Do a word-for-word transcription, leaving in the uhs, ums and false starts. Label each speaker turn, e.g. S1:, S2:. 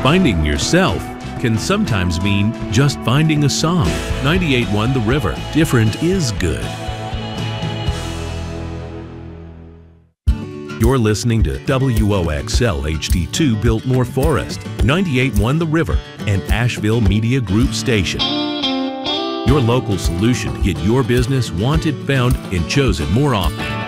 S1: Finding yourself can sometimes mean just finding a song. ninety-eight point one The River. Different is good. You're listening to W O X L H D two Biltmore Forest, ninety-eight point one The River, and Asheville Media Group station. Your local solution to get your business wanted, found, and chosen more often.